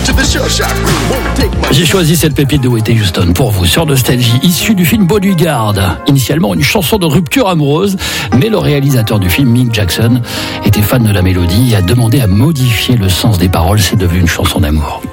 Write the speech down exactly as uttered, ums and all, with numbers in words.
J'ai choisi cette pépite de Whitney Houston pour vous sur Nostalgie, issue du film Bodyguard. Initialement une chanson de rupture amoureuse, mais le réalisateur du film, Mick Jackson, était fan de la mélodie et a demandé à modifier le sens des paroles. C'est devenu une chanson d'amour.